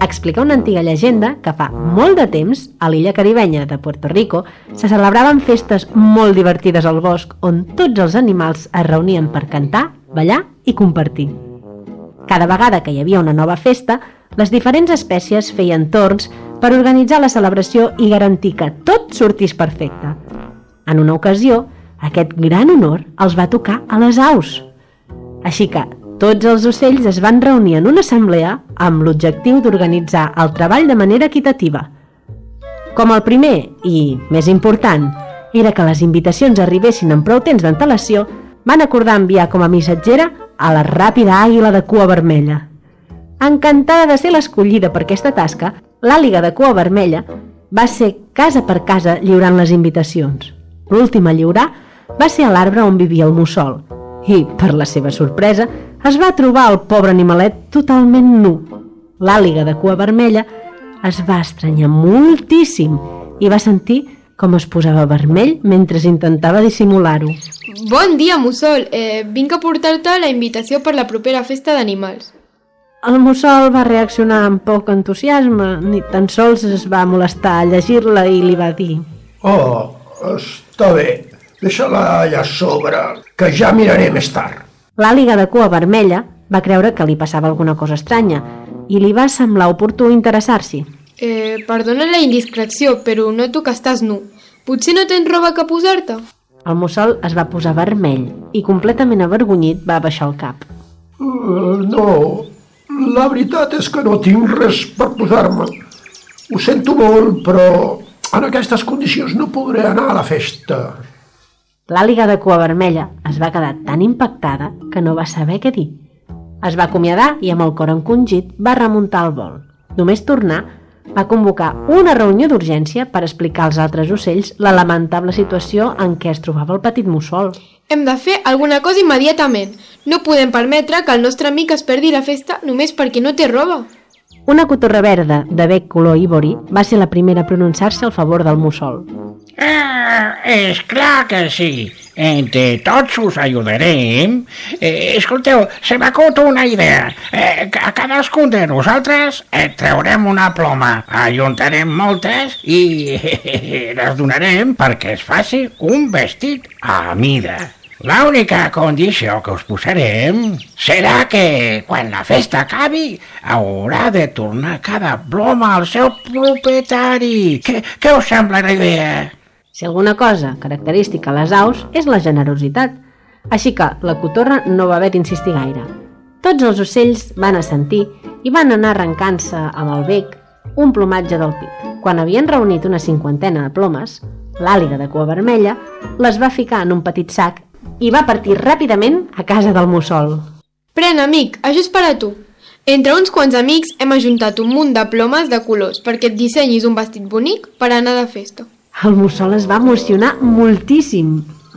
Explica una antiga llegenda que fa molt de temps, a l'illa caribenya de Puerto Rico, se celebraven festes molt divertides al bosc on tots els animals es reunien per cantar, ballar i compartir. Cada vegada que hi havia una nova festa, les diferents espècies feien torns per organitzar la celebració i garantir que tot sortís perfecte. En una ocasió, aquest gran honor els va tocar a les aus. Així que tots els ocells es van reunir en una assemblea amb l'objectiu d'organitzar el treball de manera equitativa. Com el primer i més important era que les invitacions arribessin amb prou temps d'antelació, van acordar enviar com a missatgera a la ràpida àguila de cua vermella. Encantada de ser l'escollida per aquesta tasca, l'àliga de cua vermella va ser casa per casa lliurant les invitacions. L'última a lliurar va ser a l'arbre on vivia el mussol i, per la seva sorpresa, es va trobar el pobre animalet totalment nu. L'àliga de cua vermella es va estranyar moltíssim i va sentir com es posava vermell mentre intentava dissimular-ho. Bon dia, mussol. Vinc a portar-te la invitació per la propera festa d'animals. El mussol va reaccionar amb poc entusiasme, ni tan sols es va molestar a llegir-la i li va dir: Oh, està bé, deixa-la allà sobre, que ja miraré més tard. L'àliga de cua vermella va creure que li passava alguna cosa estranya i li va semblar oportú interessar-s'hi. Perdona la indiscreció, però noto que estàs nu. Potser no tens roba que posar-te? El mussol es va posar vermell i completament avergonyit va baixar el cap. No, la veritat és que no tinc res per posar-me. Ho sento molt, però en aquestes condicions no podré anar a la festa. L'àliga de cua vermella es va quedar tan impactada que no va saber què dir. Es va acomiadar i amb el cor encongit va remuntar el vol. Només tornar, va convocar una reunió d'urgència per explicar als altres ocells la lamentable situació en què es trobava el petit mussol. Hem de fer alguna cosa immediatament. No podem permetre que el nostre amic es perdi la festa només perquè no té roba. Una cotorra verda de bec color ivori va ser la primera a pronunciar-se al favor del mussol. És clar que sí. Entre tots us ajudarem. Escolteu, se m'acut una idea. A cadascun de nosaltres traurem una ploma, ajuntarem moltes i les donarem perquè es faci un vestit a mida. L'única condició que us posarem serà que, quan la festa acabi, haurà de tornar cada ploma al seu propietari. Què us sembla la idea? Si alguna cosa característica a les aus és la generositat, així que la cotorra no va haver d'insistir gaire. Tots els ocells van assentir i van anar arrencant-se amb el bec un plomatge del pit. Quan havien reunit una 50 de plomes, l'àliga de cua vermella les va ficar en un petit sac i va partir ràpidament a casa del mussol. Pren, amic, això és per a tu. Entre uns quants amics hem ajuntat un munt de plomes de colors perquè et dissenyis un vestit bonic per anar de festa. El mussol es va emocionar moltíssim.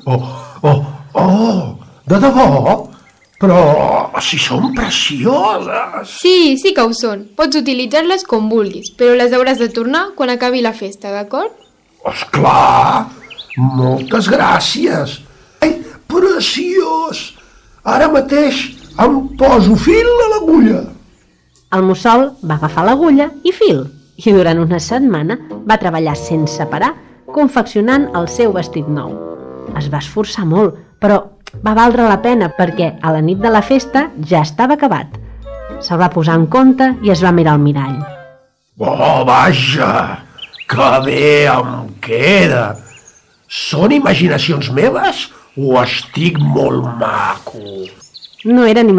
De debò? Però si són precioses! Sí que ho són. Pots utilitzar-les com vulguis, però les hauràs de tornar quan acabi la festa, d'acord? Esclar! Moltes gràcies! Ai, preciós! Ara mateix em poso fil a l'agulla. El mussol va agafar l'agulla i fil, i durant una setmana va treballar sense parar confeccionant el seu vestit nou. Es va esforçar molt, però va valdre la pena perquè a la nit de la festa ja estava acabat. Se'l va posar en compte i es va mirar al mirall. Oh, vaja! Que bé em queda! Són imaginacions meves o estic molt maco? No eren